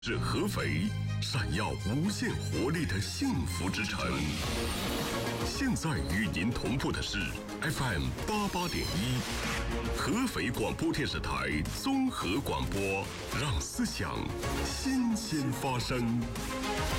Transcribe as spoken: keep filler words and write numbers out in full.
是合肥，闪耀无限活力的幸福之城。现在与您同步的是 F M 八八点一，合肥广播电视台综合广播，让思想新鲜发生。